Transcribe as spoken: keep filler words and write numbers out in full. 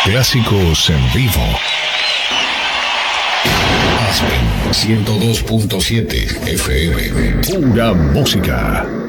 Clásicos en vivo. Aspen ciento dos punto siete F M. Pura música.